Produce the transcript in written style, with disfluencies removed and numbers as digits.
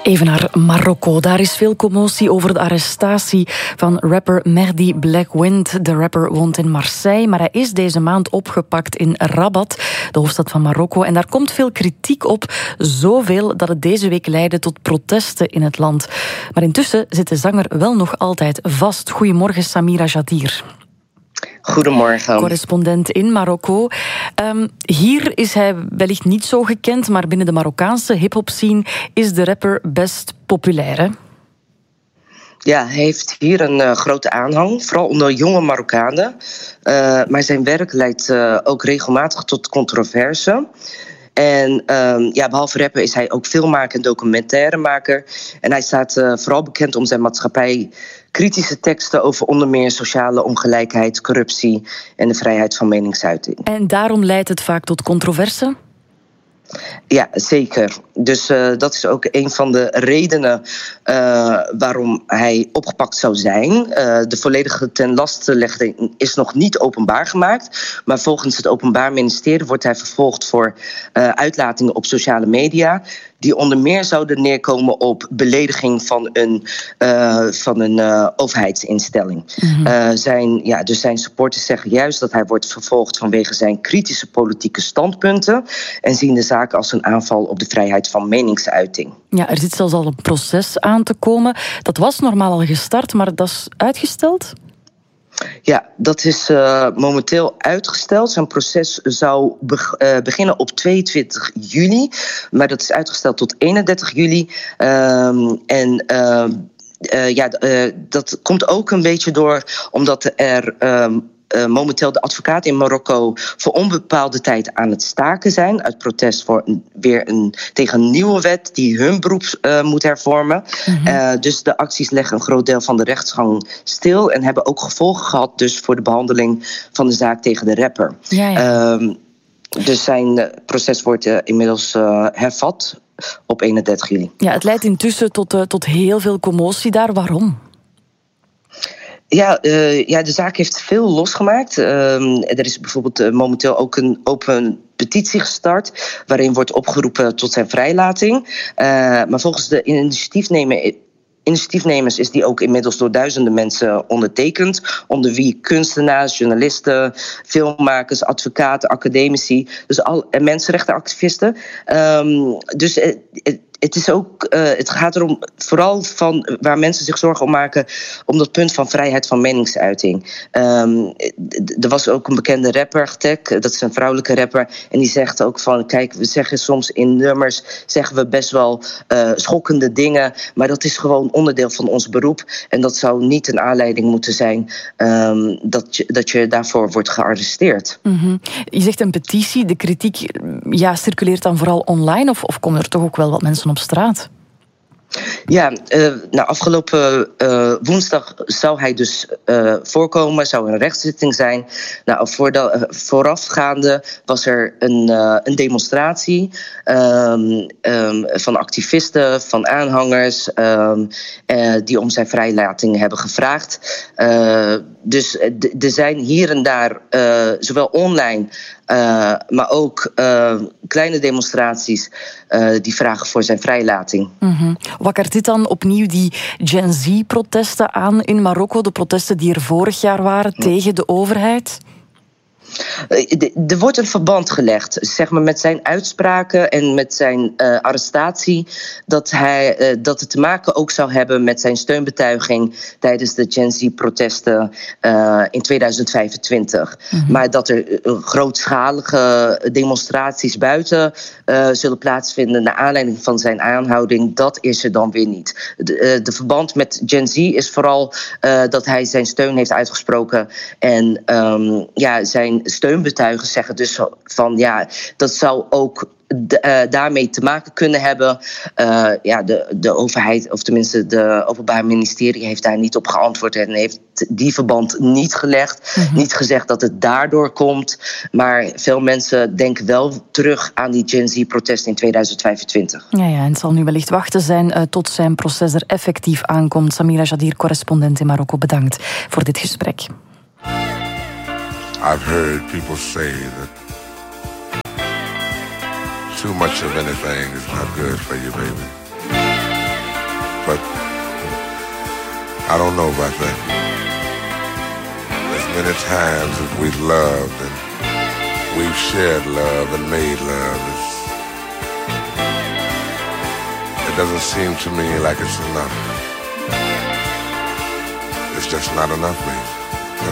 Even naar Marokko. Daar is veel commotie over de arrestatie van rapper Mehdi Blackwind. De rapper woont in Marseille, maar hij is deze maand opgepakt in Rabat, de hoofdstad van Marokko. En daar komt veel kritiek op, zoveel dat het deze week leidde tot protesten in het land. Maar intussen zit de zanger wel nog altijd vast. Goedemorgen, Samira Jadir. Goedemorgen. Correspondent in Marokko. Hier is hij wellicht niet zo gekend, maar binnen de Marokkaanse hip-hop scene is de rapper best populair, hè? Ja, hij heeft hier een grote aanhang, vooral onder jonge Marokkanen. Maar zijn werk leidt ook regelmatig tot controverse. En behalve rapper is hij ook filmmaker en documentairemaker. En hij staat vooral bekend om zijn maatschappij kritische teksten over onder meer sociale ongelijkheid, corruptie en de vrijheid van meningsuiting. En daarom leidt het vaak tot controverse? Ja, zeker. Dus dat is ook een van de redenen waarom hij opgepakt zou zijn. De volledige tenlastelegging is nog niet openbaar gemaakt. Maar volgens het Openbaar Ministerie wordt hij vervolgd voor uitlatingen op sociale media, die onder meer zouden neerkomen op belediging van een overheidsinstelling. Mm-hmm. Zijn supporters zeggen juist dat hij wordt vervolgd vanwege zijn kritische politieke standpunten en zien de zaak als een aanval op de vrijheid van meningsuiting. Ja, er zit zelfs al een proces aan te komen. Dat was normaal al gestart, maar dat is uitgesteld? Ja, dat is momenteel uitgesteld. Zijn proces zou beginnen op 22 juli. Maar dat is uitgesteld tot 31 juli. Dat komt ook een beetje door omdat er momenteel de advocaten in Marokko voor onbepaalde tijd aan het staken zijn uit protest voor tegen een nieuwe wet die hun beroep moet hervormen. Mm-hmm. Dus de acties leggen een groot deel van de rechtsgang stil en hebben ook gevolgen gehad dus voor de behandeling van de zaak tegen de rapper. Ja. Dus zijn proces wordt inmiddels hervat op 31 juli. Ja, het leidt intussen tot heel veel commotie daar. Waarom? Ja, de zaak heeft veel losgemaakt. Er is bijvoorbeeld momenteel ook een open petitie gestart waarin wordt opgeroepen tot zijn vrijlating. Maar volgens de initiatiefnemers is die ook inmiddels door duizenden mensen ondertekend. Onder wie kunstenaars, journalisten, filmmakers, advocaten, academici. Dus en mensenrechtenactivisten. Het gaat erom, vooral van waar mensen zich zorgen om maken, om dat punt van vrijheid van meningsuiting. Er was ook een bekende rapper, Tek, dat is een vrouwelijke rapper, en die zegt ook van, kijk, we zeggen soms in nummers, zeggen we best wel schokkende dingen, maar dat is gewoon onderdeel van ons beroep. En dat zou niet een aanleiding moeten zijn dat je daarvoor wordt gearresteerd. Mm-hmm. Je zegt een petitie, de kritiek circuleert dan vooral online, of komen er toch ook wel wat mensen op straat? Ja, afgelopen woensdag zou hij dus voorkomen, zou een rechtszitting zijn. Voorafgaande was er een demonstratie van activisten, van aanhangers, die om zijn vrijlating hebben gevraagd. Dus er zijn hier en daar, zowel online, maar ook kleine demonstraties die vragen voor zijn vrijlating. Mm-hmm. Wakkert dit dan opnieuw die Gen Z-protesten aan in Marokko? De protesten die er vorig jaar waren tegen de overheid? Er wordt een verband gelegd, zeg maar, met zijn uitspraken en met zijn arrestatie, dat het te maken ook zou hebben met zijn steunbetuiging tijdens de Gen Z-protesten in 2025. Mm-hmm. Maar dat er grootschalige demonstraties buiten zullen plaatsvinden naar aanleiding van zijn aanhouding, dat is er dan weer niet. De verband met Gen Z is vooral dat hij zijn steun heeft uitgesproken en zijn steunbetuigen zeggen dus van dat zou ook daarmee te maken kunnen hebben. De overheid, of tenminste de Openbaar Ministerie, heeft daar niet op geantwoord en heeft die verband niet gelegd. Mm-hmm. Niet gezegd dat het daardoor komt. Maar veel mensen denken wel terug aan die Gen Z-protesten in 2025. Ja, en het zal nu wellicht wachten zijn tot zijn proces er effectief aankomt. Samira Jadir, correspondent in Marokko, bedankt voor dit gesprek. I've heard people say that too much of anything is not good for you, baby. but I don't know about that. As many times as we've loved and we've shared love and made love, it doesn't seem to me like it's enough. It's just not enough, baby.